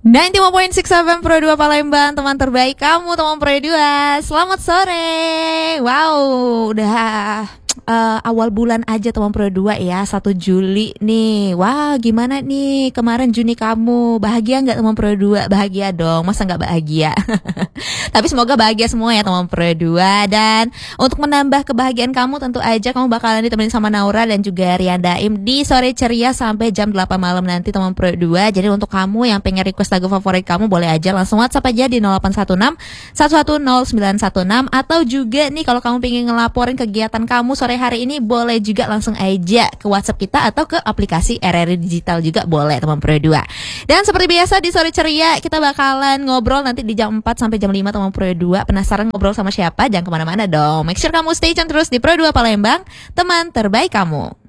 95.6 FM Pro 2 Palembang, teman terbaik kamu, teman Pro 2. Selamat sore. Wow, udah awal bulan aja teman Pro 2 ya, 1 Juli nih. Wah, gimana nih kemarin Juni kamu? Bahagia nggak teman Pro 2? Bahagia dong, masa nggak bahagia? Tapi semoga bahagia semua ya teman Pro 2. Dan untuk menambah kebahagiaan kamu, tentu aja kamu bakalan ditemenin sama Naura dan juga Rian Daim di Sore Ceria sampai jam 8 malam nanti teman Pro 2. Jadi untuk kamu yang pengen request lagu favorit kamu, boleh aja langsung WhatsApp aja di 0816 110916. Atau juga nih kalau kamu pengen ngelaporin kegiatan kamu sore hari ini, boleh juga langsung aja ke WhatsApp kita atau ke aplikasi RRI Digital juga boleh teman Pro 2. Dan seperti biasa di Sore Ceria kita bakalan ngobrol nanti di jam 4 sampai jam 5 teman Pro 2. Penasaran ngobrol sama siapa? Jangan kemana-mana dong. Make sure kamu stay tune terus di Pro 2 Palembang, teman terbaik kamu.